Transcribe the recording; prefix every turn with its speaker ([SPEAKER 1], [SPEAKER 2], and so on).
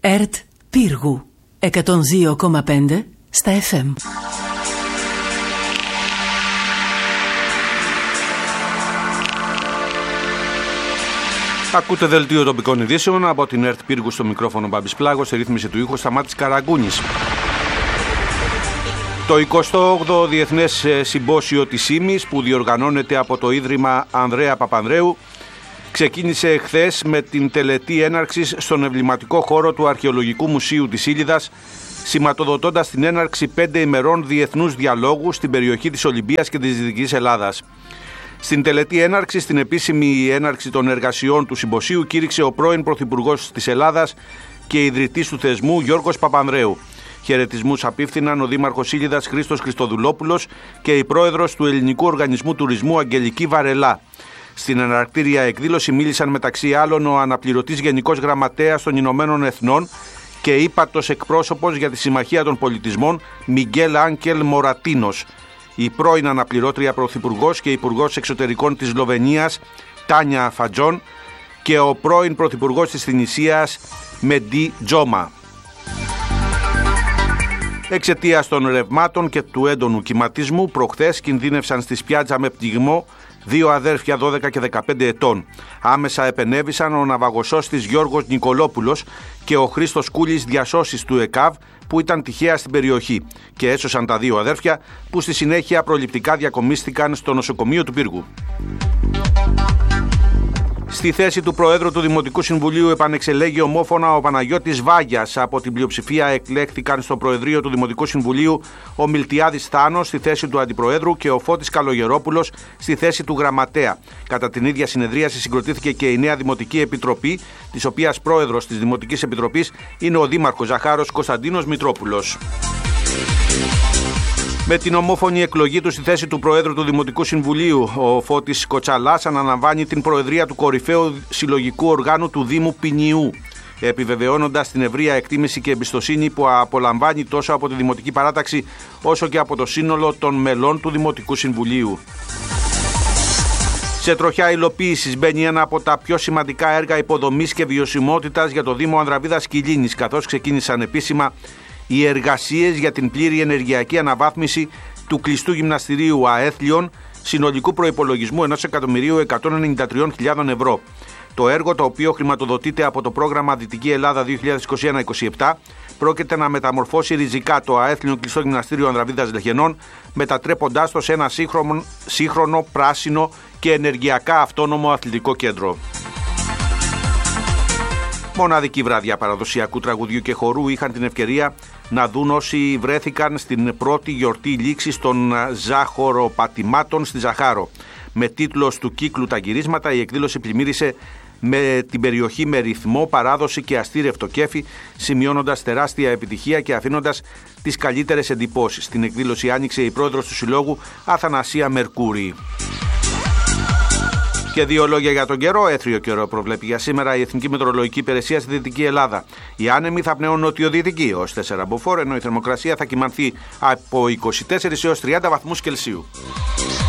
[SPEAKER 1] ΕΡΤ Πύργου 102,5 στα FM.
[SPEAKER 2] Ακούτε δελτίο τοπικών ειδήσεων από την ΕΡΤ Πύργου, στο μικρόφωνο Μπάμπης Πλάγος, σε ρύθμιση του ήχου Σταμάτης Καραγκούνης. Το 28ο Διεθνές Συμπόσιο της ΣΥΜΗΣ, που διοργανώνεται από το Ίδρυμα Ανδρέα Παπανδρέου, ξεκίνησε χθες με την τελετή έναρξης στον εμβληματικό χώρο του Αρχαιολογικού Μουσείου της Ήλιδας, σηματοδοτώντας την έναρξη 5 ημερών διεθνούς διαλόγου στην περιοχή της Ολυμπίας και της Δυτικής Ελλάδας. Στην τελετή έναρξη, στην επίσημη έναρξη των εργασιών του συμποσίου, κήρυξε ο πρώην Πρωθυπουργός της Ελλάδας και ιδρυτής του θεσμού Γιώργος Παπανδρέου. Χαιρετισμούς απίφθηναν ο Δήμαρχος Ήλιδας Χρήστος Χριστοδουλόπουλος και η πρόεδρος του Ελληνικού Οργανισμού Τουρισμού Αγγελική Βαρελά. Στην εναρκτήρια εκδήλωση μίλησαν μεταξύ άλλων ο αναπληρωτής Γενικός Γραμματέας των Ηνωμένων Εθνών και ύπατος εκπρόσωπος για τη Συμμαχία των Πολιτισμών Μιγγέλ Άγγελ Μορατίνος, η πρώην αναπληρώτρια Πρωθυπουργός και Υπουργός Εξωτερικών της Σλοβενίας Τάνια Φατζόν και ο πρώην Πρωθυπουργός της Τινησίας Μεντί Τζόμα. Εξαιτίας των ρευμάτων και του έντονου κυματισμού, προχθές κινδύνευσαν στη Σπιάτζα με πνιγμό 2 αδέρφια 12 και 15 ετών. Άμεσα επενέβησαν ο ναυαγοσώστης Γιώργος Νικολόπουλος και ο Χρήστος Κούλης, διασώσης του ΕΚΑΒ, που ήταν τυχαία στην περιοχή, και έσωσαν τα 2 αδέρφια που στη συνέχεια προληπτικά διακομίστηκαν στο νοσοκομείο του Πύργου. Στη θέση του Προέδρου του Δημοτικού Συμβουλίου επανεξελέγει ομόφωνα ο Παναγιώτης Βάγιας. Από την πλειοψηφία εκλέχθηκαν στο Προεδρείο του Δημοτικού Συμβουλίου ο Μιλτιάδης Θάνος στη θέση του Αντιπροέδρου και ο Φώτης Καλογερόπουλος στη θέση του Γραμματέα. Κατά την ίδια συνεδρίαση συγκροτήθηκε και η νέα Δημοτική Επιτροπή, της οποίας πρόεδρος της Δημοτικής Επιτροπής είναι ο Δήμαρχος Ζαχάρος Κωνσταντίνος Μητρόπουλος. Με την ομόφωνη εκλογή του στη θέση του Προέδρου του Δημοτικού Συμβουλίου, ο Φώτης Κοτσαλάς αναλαμβάνει την προεδρία του κορυφαίου συλλογικού οργάνου του Δήμου Ποινιού, επιβεβαιώνοντας την ευρεία εκτίμηση και εμπιστοσύνη που απολαμβάνει τόσο από τη Δημοτική Παράταξη όσο και από το σύνολο των μελών του Δημοτικού Συμβουλίου. Σε τροχιά υλοποίησης μπαίνει ένα από τα πιο σημαντικά έργα υποδομής και βιωσιμότητας για το Δήμο Ανδραβίδας Κιλίνης, καθώς ξεκίνησαν επίσημα οι εργασίες για την πλήρη ενεργειακή αναβάθμιση του κλειστού γυμναστηρίου Αέθλιον συνολικού προϋπολογισμού 1.193.000 ευρώ. Το έργο, το οποίο χρηματοδοτείται από το πρόγραμμα Δυτική Ελλάδα 2021-2027, πρόκειται να μεταμορφώσει ριζικά το Αέθλιον κλειστό γυμναστήριο Ανδραβίδας Λεχενών, μετατρέποντάς το σε ένα σύγχρονο, πράσινο και ενεργειακά αυτόνομο αθλητικό κέντρο. Μοναδική βραδιά παραδοσιακού τραγουδιού και χορού είχαν την ευκαιρία να δουν όσοι βρέθηκαν στην πρώτη γιορτή λήξης των ζάχοροπατημάτων στη Ζαχάρο. Με τίτλος του κύκλου «Τα γυρίσματα», η εκδήλωση πλημμύρισε με την περιοχή με ρυθμό, παράδοση και αστήρευτο κέφι, σημειώνοντας τεράστια επιτυχία και αφήνοντας τις καλύτερες εντυπώσεις. Στην εκδήλωση άνοιξε η πρόεδρος του Συλλόγου Αθανασία Μερκούρη. Και 2 λόγια για τον καιρό. Έθριο καιρό προβλέπει για σήμερα η Εθνική Μετεωρολογική Υπηρεσία στη Δυτική Ελλάδα. Οι άνεμοι θα πνέουν νοτιοδυτική ως 4 μποφόρ, ενώ η θερμοκρασία θα κυμανθεί από 24 έως 30 βαθμούς Κελσίου.